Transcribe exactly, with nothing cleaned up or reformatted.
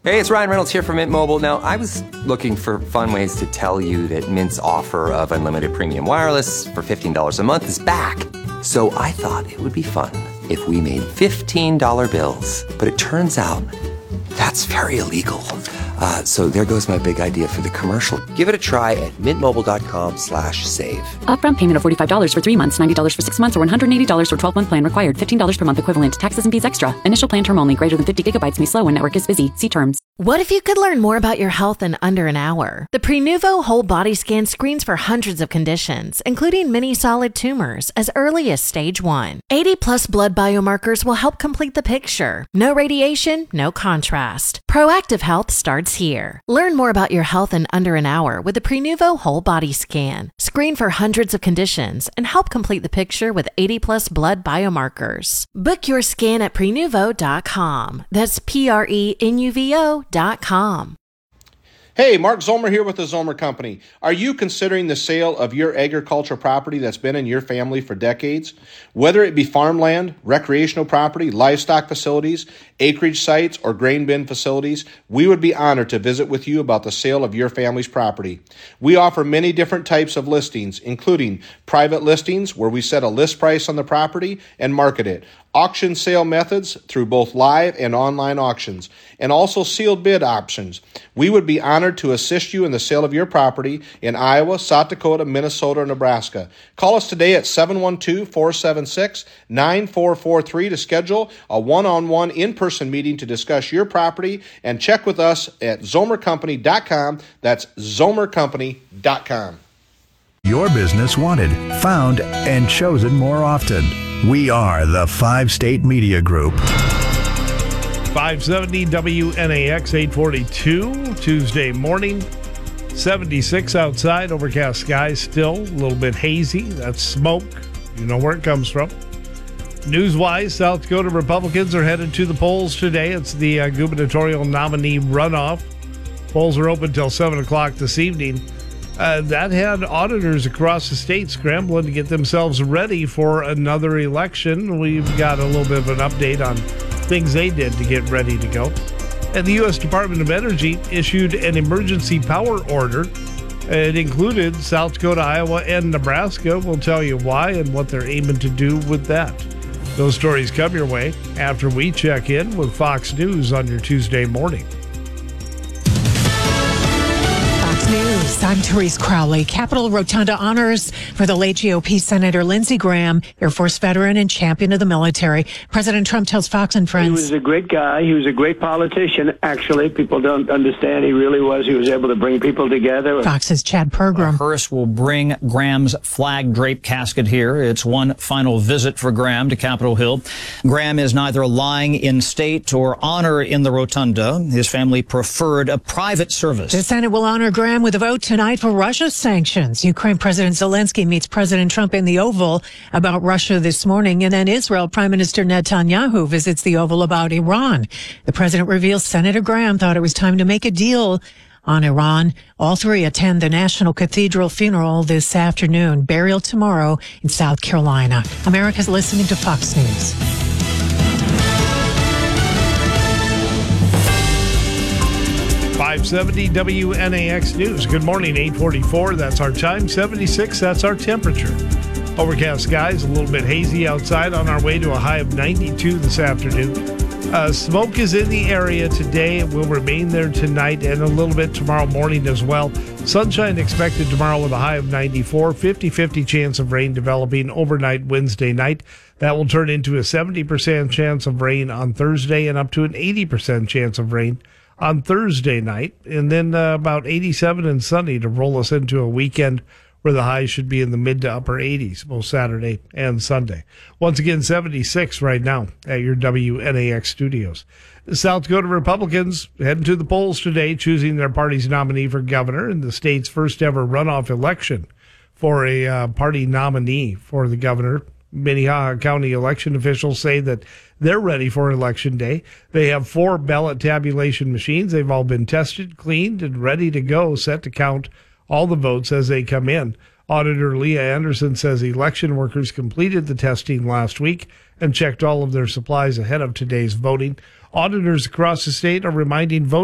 Hey, it's Ryan Reynolds here from Mint Mobile. Now, I was looking for fun ways to tell you that Mint's offer of unlimited premium wireless for fifteen dollars a month is back. So I thought it would be fun if we made fifteen dollar bills. But it turns out that's very illegal. Uh, so there goes my big idea for the commercial. Give it a try at mintmobile.com slash save. Upfront payment of forty-five dollars for three months, ninety dollars for six months, or one hundred eighty dollars for twelve-month plan required. fifteen dollars per month equivalent. Taxes and fees extra. Initial plan term only. Greater than fifty gigabytes may slow when network is busy. See terms. What if you could learn more about your health in under an hour? The Prenuvo Whole Body Scan screens for hundreds of conditions, including many solid tumors, as early as stage one. eighty plus blood biomarkers will help complete the picture. No radiation, no contrast. Proactive health starts here. Learn more about your health in under an hour with the Prenuvo Whole Body Scan. Screen for hundreds of conditions and help complete the picture with eighty plus blood biomarkers. Book your scan at prenuvo dot com. That's P R E N U V O dot com. Hey, Mark Zomer here with the Zomer Company. Are you considering the sale of your agricultural property that's been in your family for decades? Whether it be farmland, recreational property, livestock facilities, acreage sites, or grain bin facilities, we would be honored to visit with you about the sale of your family's property. We offer many different types of listings, including private listings where we set a list price on the property and market it, auction sale methods through both live and online auctions, and also sealed bid options. We would be honored to assist you in the sale of your property in Iowa, South Dakota, Minnesota, or Nebraska. Call us today at seven one two, four seven six, nine four four three to schedule a one-on-one in-person meeting to discuss your property, and check with us at zomer company dot com. That's zomer company dot com. Your business wanted, found, and chosen more often. We are the Five State Media Group. five seventy W N A X, eight forty-two, Tuesday morning. seventy-six outside, overcast skies still, a little bit hazy. That's smoke. You know where it comes from. News-wise, South Dakota Republicans are headed to the polls today. It's the uh, gubernatorial nominee runoff. Polls are open until seven o'clock this evening. Uh, that had auditors across the state scrambling to get themselves ready for another election. We've got a little bit of an update on things they did to get ready to go. And the U S Department of Energy issued an emergency power order. It included South Dakota, Iowa, and Nebraska. We'll tell you why and what they're aiming to do with that. Those stories come your way after we check in with Fox News on your Tuesday morning. News. I'm Therese Crowley. Capitol Rotunda honors for the late G O P Senator Lindsey Graham, Air Force veteran and champion of the military. President Trump tells Fox and Friends. He was a great guy. He was a great politician. Actually, people don't understand. He really was. He was able to bring people together. Fox's Chad Pergram. A hearse will bring Graham's flag-draped casket here. It's one final visit for Graham to Capitol Hill. Graham is neither lying in state or honor in the rotunda. His family preferred a private service. The Senate will honor Graham with a vote tonight for Russia sanctions. Ukraine President Zelensky meets President Trump in the Oval about Russia this morning, and then Israel Prime Minister Netanyahu visits the Oval about Iran. The president reveals Senator Graham thought it was time to make a deal on Iran. All three attend the National Cathedral funeral this afternoon. Burial tomorrow in South Carolina. America's listening to Fox News. five seventy W N A X News. Good morning, eight forty-four. That's our time. seventy-six, that's our temperature. Overcast skies, a little bit hazy outside on our way to a high of ninety-two this afternoon. Uh, smoke is in the area today. It will remain there tonight and a little bit tomorrow morning as well. Sunshine expected tomorrow with a high of ninety-four. fifty-fifty chance of rain developing overnight Wednesday night. That will turn into a seventy percent chance of rain on Thursday and up to an eighty percent chance of rain on Thursday night, and then uh, about eighty-seven and sunny to roll us into a weekend where the highs should be in the mid to upper eighties both Saturday and Sunday. Once again, seventy-six right now at your W N A X studios. The South Dakota Republicans heading to the polls today, choosing their party's nominee for governor in the state's first ever runoff election for a uh, party nominee for the governor. Minnehaha County election officials say that they're ready for election day. They have four ballot tabulation machines. They've all been tested, cleaned, and ready to go, set to count all the votes as they come in. Auditor Leah Anderson says election workers completed the testing last week and checked all of their supplies ahead of today's voting. Auditors across the state are reminding voters